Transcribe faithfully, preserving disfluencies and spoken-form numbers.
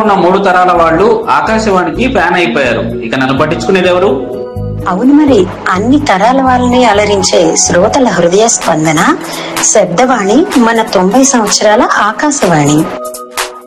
ఉన్న మూడు తరాల వాళ్ళు ఆకాశవాణికి ఫ్యాన్ అయిపోయారు. ఇక నన్ను పట్టించుకునేది ఎవరు? అవును మరి, అన్ని తరాల వాళ్ళని అలరించే శ్రోతల హృదయ స్పందన శబ్దవాణి మన తొంభై సంవత్సరాల ఆకాశవాణి.